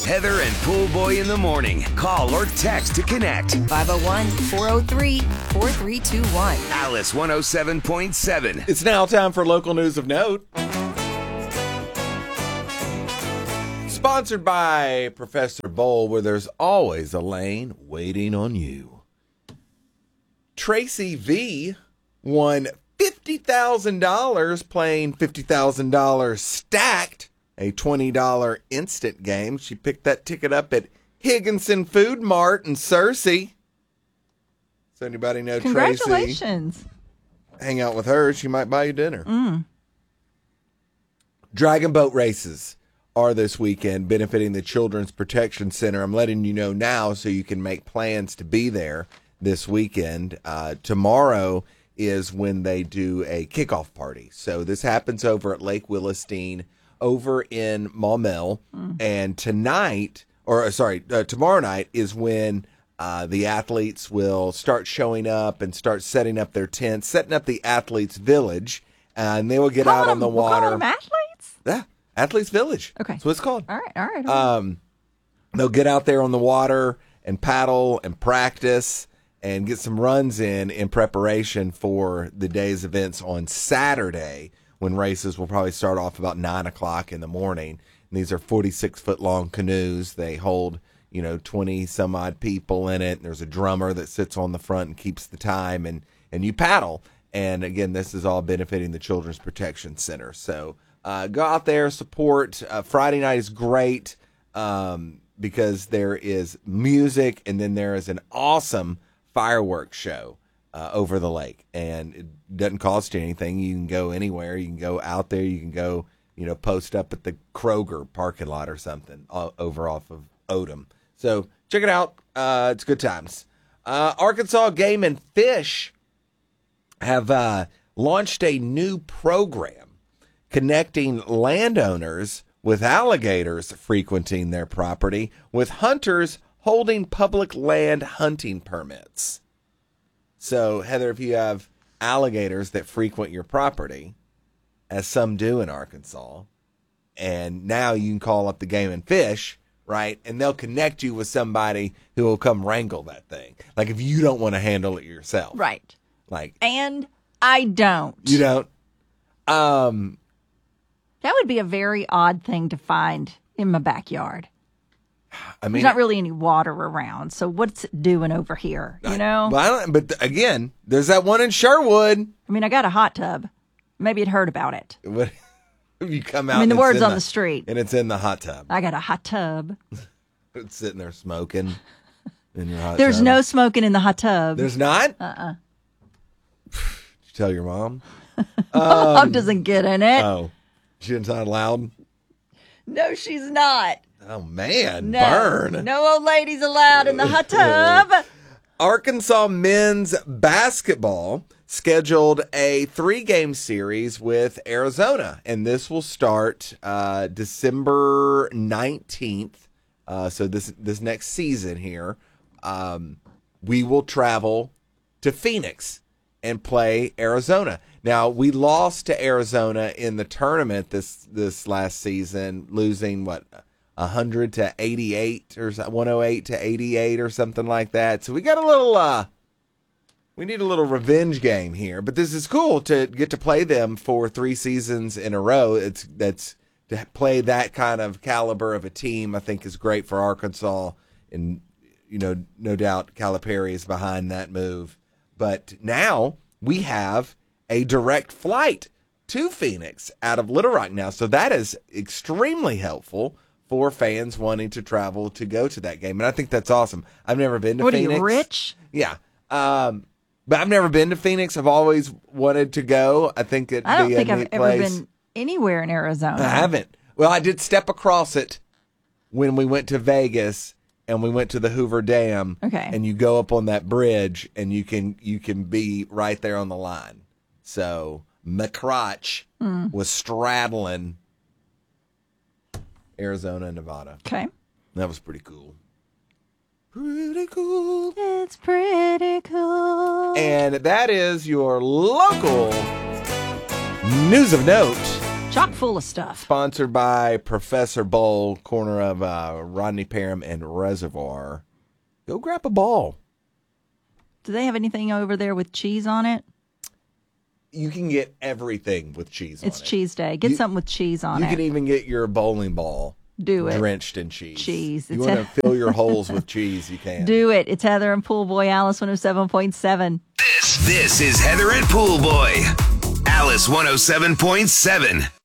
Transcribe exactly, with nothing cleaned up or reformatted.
Heather and Pool Boy in the morning. Call or text to connect. five oh one, four oh three, four three two one. Alice one oh seven point seven. It's now time for local news of note. Sponsored by Professor Bowl, where there's always a lane waiting on you. Tracy V won fifty thousand dollars playing fifty thousand dollars stacked, a twenty dollars instant game. She picked that ticket up at Higginson Food Mart in Searcy. So anybody know Tracy? Congratulations. Hang out with her. She might buy you dinner. Mm. Dragon boat races are this weekend, benefiting the Children's Protection Center. I'm letting you know now so you can make plans to be there this weekend. Uh, tomorrow is when they do a kickoff party. So this happens over at Lake Willistine over in Maumelle. Mm. And tonight, or sorry, uh, tomorrow night is when uh, the athletes will start showing up and start setting up their tents, setting up the athletes' village, uh, and they will get Call out them, on the we'll water. call them athletes? Yeah, Athletes Village. Okay. That's what it's called. All right, all right. All right. Um, they'll get out there on the water and paddle and practice and get some runs in in preparation for the day's events on Saturday, when races will probably start off about nine o'clock in the morning. And these are forty-six foot long canoes. They hold, you know, twenty some odd people in it. And there's a drummer that sits on the front and keeps the time, and, and you paddle. And again, this is all benefiting the Children's Protection Center. So uh, go out there, support. Uh, Friday night is great um, because there is music, and then there is an awesome fireworks show uh, over the lake, and it doesn't cost you anything. You can go anywhere. You can go out there. You can go, you know, post up at the Kroger parking lot or something uh, over off of Odom. So check it out. Uh, it's good times. Uh, Arkansas Game and Fish have uh, launched a new program connecting landowners with alligators frequenting their property with hunters holding public land hunting permits. So, Heather, if you have alligators that frequent your property, as some do in Arkansas, and now you can call up the Game and Fish, right, and they'll connect you with somebody who will come wrangle that thing. Like if you don't want to handle it yourself. Right. Like, and I don't. You don't? Um, that would be a very odd thing to find in my backyard. I mean, there's not really any water around, so what's it doing over here? You know. I, well, I don't, but again, there's that one in Sherwood. I mean, I got a hot tub. Maybe it heard about it. What if you come out? I mean, the and word's on the, the street, and it's in the hot tub. I got a hot tub. It's sitting there smoking in your hot There's tub. no smoking in the hot tub. There's not. Uh. Uh-uh. Did you tell your mom? Mom um, doesn't get in it. Oh, she's not allowed. No, she's not. Oh, man, No. burn. No old ladies allowed in the hot tub. Arkansas men's basketball scheduled a three-game series with Arizona, and this will start uh, December nineteenth. Uh, so this this next season here, um, we will travel to Phoenix and play Arizona. Now, we lost to Arizona in the tournament this this last season, losing, what, one hundred to eighty-eight or one oh eight to eighty-eight or something like that. So we got a little, uh, we need a little revenge game here. But this is cool to get to play them for three seasons in a row. It's that's to play that kind of caliber of a team, I think is great for Arkansas. And, you know, no doubt Calipari is behind that move. But now we have a direct flight to Phoenix out of Little Rock now. So that is extremely helpful for fans wanting to travel to go to that game. And I think that's awesome. I've never been to what Phoenix. What are you, rich? Yeah. Um, but I've never been to Phoenix. I've always wanted to go. I think it'd I don't be think a I've neat ever place. been anywhere in Arizona. I haven't. Well, I did step across it when we went to Vegas and we went to the Hoover Dam. Okay. And you go up on that bridge and you can you can be right there on the line. So McCrotch Mm. was straddling Arizona and Nevada. Okay. That was pretty cool. Pretty cool. It's pretty cool. And that is your local news of note. Chock full of stuff. Sponsored by Professor Bowl, corner of uh, Rodney Parham and Reservoir. Go grab a ball. Do they have anything over there with cheese on it? You can get everything with cheese on It's it. cheese day. Get You- something with cheese on You it. can even get your bowling ball Do it. drenched in cheese. Cheese. You It's want a- to fill your holes with cheese, you can. Do it. It's Heather and Pool Boy, Alice one oh seven point seven. This, this is Heather and Pool Boy. Alice one oh seven point seven.